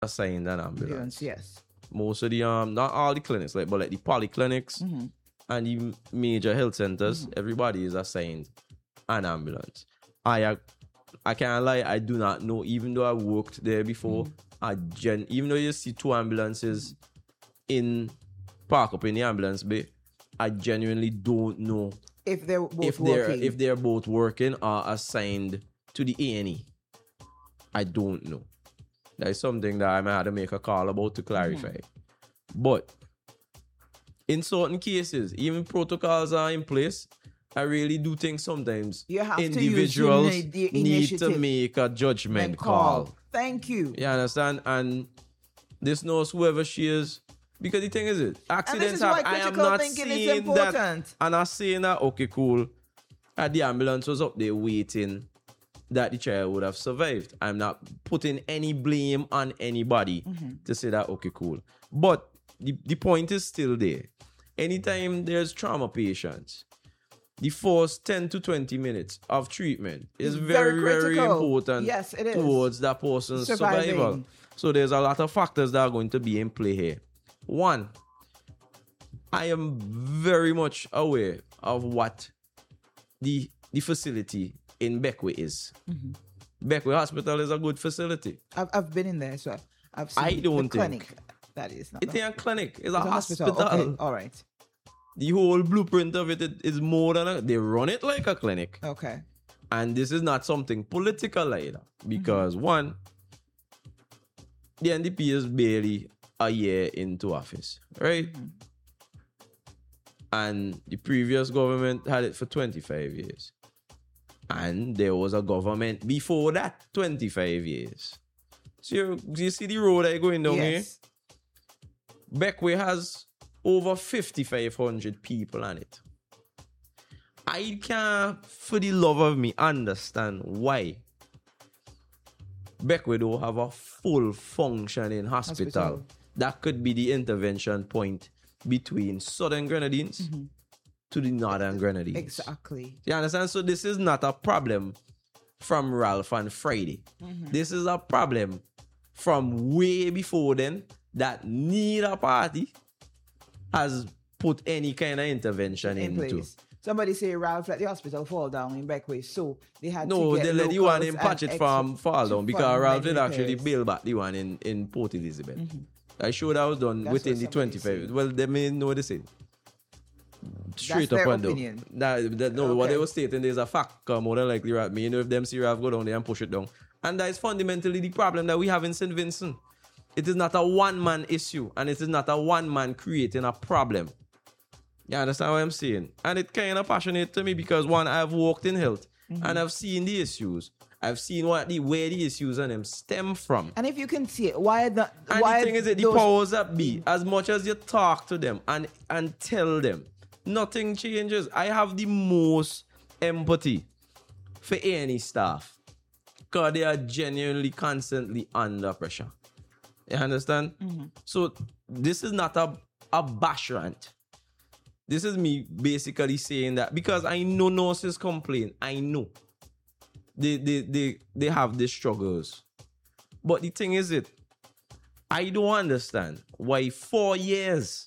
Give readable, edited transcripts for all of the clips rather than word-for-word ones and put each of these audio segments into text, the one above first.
assigned an ambulance. Ambulance, yes. Most of the not all the clinics, but like the polyclinics and the major health centers, everybody is assigned an ambulance. I can't lie, I do not know, even though I worked there before. Even though you see two ambulances in park up in the ambulance bay, I genuinely don't know if they're both working. If they're both working or assigned to the A&E. I don't know. That is something that I might have to make a call about to clarify. But in certain cases, even protocols are in place. I really do think sometimes individuals need to make a judgment call. Thank you. You understand? And this knows whoever she is. Because the thing is, accidents happen. I am not saying that. And I'm saying that, okay, cool. The ambulance was up there waiting that the child would have survived. I'm not putting any blame on anybody to say that, okay, cool. But the point is still there. Anytime there's trauma patients, the first 10 to 20 minutes of treatment is very, very important towards that person's survival. So there's a lot of factors that are going to be in play here. One, I am very much aware of what the facility in Beckway is. Beckway Hospital is a good facility. I've been in there, so I've seen the clinic. That is not. It ain't a clinic. It's a hospital. Okay. All right. The whole blueprint of it is more than they run it like a clinic. Okay. And this is not something political either. Because one, the NDP is barely a year into office, right? And the previous government had it for 25 years. And there was a government before that 25 years. So you see the road that going down here? Beckway has over 5,500 people on it. I can't, for the love of me, understand why Beckway don't have a full functioning hospital. That could be the intervention point between Southern Grenadines to the Northern Grenadines. Exactly. You understand? So this is not a problem from Ralph and Friday. This is a problem from way before then that neither party has put any kind of intervention into. Place. Somebody say Ralph let the hospital fall down in Beckway, so they had to get they let the one in Patchett Farm fall down because Ralph did actually build back the one in Port Elizabeth. I sure that was done within the 25. Well, they may know the same. Straight up and down. No, what they were stating is a fact. More than likely, Ralph. Me, if them see Ralph go down there and push it down. And that is fundamentally the problem that we have in St. Vincent. It is not a one-man issue, and it is not a one-man creating a problem. You understand what I'm saying? And it kind of passionate to me because, one, I've worked in health, and I've seen the issues. I've seen where the issues and them stem from. And if you can see it, the thing is that the powers that be, as much as you talk to them and tell them, nothing changes. I have the most empathy for any staff because they are genuinely constantly under pressure. You understand? So this is not a bash rant. This is me basically saying that because I know nurses complain. I know. They have these struggles. But the thing is I don't understand why 4 years.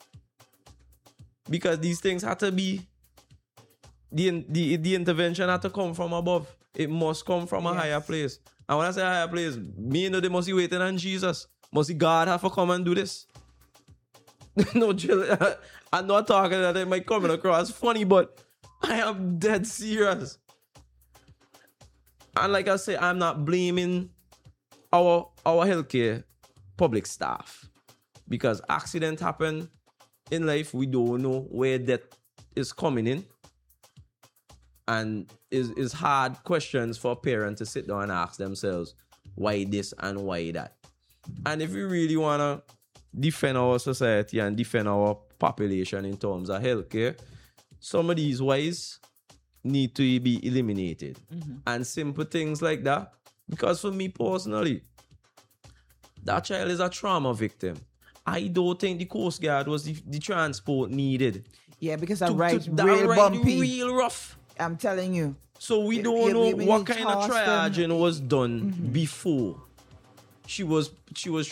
Because these things have to be the intervention had to come from above. It must come from a higher place. And when I say higher place, me know they must be waiting on Jesus. Must see God have to come and do this. No, Jill, I'm not talking that it might come across funny, but I am dead serious. And like I say, I'm not blaming our healthcare public staff. Because accidents happen in life. We don't know where death is coming in. And it's hard questions for a parent to sit down and ask themselves why this and why that. And if we really want to defend our society and defend our population in terms of healthcare, some of these whys need to be eliminated. And simple things like that. Because for me personally, that child is a trauma victim. I don't think the Coast Guard was the transport needed. Yeah, because that ride real bumpy. Real rough. I'm telling you. So we don't know what kind of triaging was done before she was